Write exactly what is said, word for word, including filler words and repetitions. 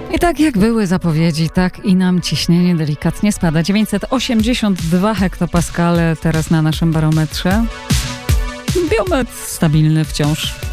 I tak jak były zapowiedzi, tak i nam ciśnienie delikatnie spada. dziewięćset osiemdziesiąt dwa hektopaskale teraz na naszym barometrze. Biometr stabilny wciąż.